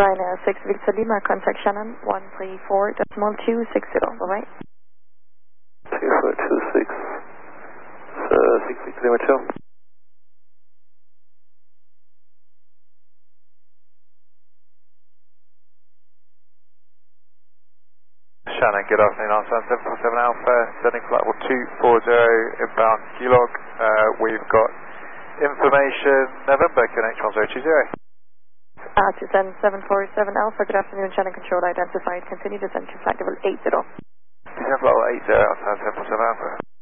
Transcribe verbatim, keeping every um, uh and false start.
Ryanair six Victor Lima, contact Shannon one three four decimal two six zero, bye-bye. three four two six, uh, six Victor Lima two. Shannon, good afternoon, Answer seven four seven Alpha, sending flight level two four zero, inbound Q-log. Uh, we've got information, November, Q N H one zero two zero. Uh, to send seven four seven Alpha, good afternoon, Shannon control identified, continue to send to flight level eight zero. Descend flight level eight zero, Answer seven four seven Alpha.